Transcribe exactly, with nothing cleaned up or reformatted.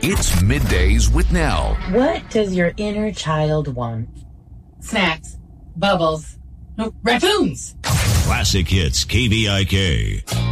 It's Middays with Nell. What does your inner child want? Snacks. Bubbles. No, raccoons. Classic Hits K V I K.